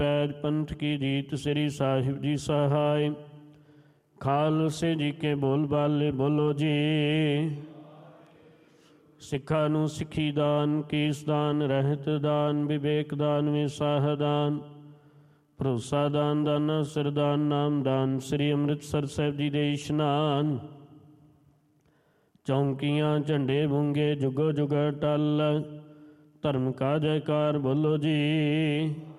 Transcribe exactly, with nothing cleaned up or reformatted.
Page पंथ की जीत श्री साहिब जी सहाय। खालसे जी के बोल बाले बोलो जी। सिखा नू सिखी दान, कीस दान, रहत दान, विवेक दान, विसाह दान, भरोसा दान, दाना सरदान, नाम दान। श्री ਅੰਮ੍ਰਿਤਸਰ ਸਾਹਿਬ जी दे इशनान। चौंकियां झंडे बूंगे जुगो जुग टल, धर्म का जयकार बोलो जी।